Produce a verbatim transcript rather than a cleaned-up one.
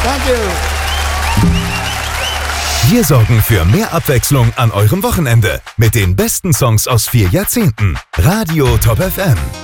Thank you. Wir sorgen für mehr Abwechslung an eurem Wochenende mit den besten Songs aus vier Jahrzehnten. Radio Top F M.